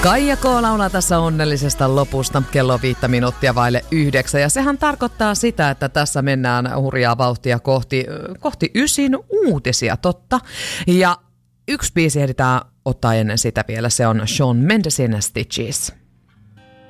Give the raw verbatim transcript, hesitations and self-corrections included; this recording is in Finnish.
Kaija K. laulaa tässä onnellisesta lopusta kello viittä minuuttia vaille yhdeksän. Ja sehän tarkoittaa sitä, että tässä mennään hurjaa vauhtia kohti, kohti ysin uutisia, totta. Ja yksi biisi ehditään ottaa ennen sitä vielä, se on Shawn Mendesin Stitches.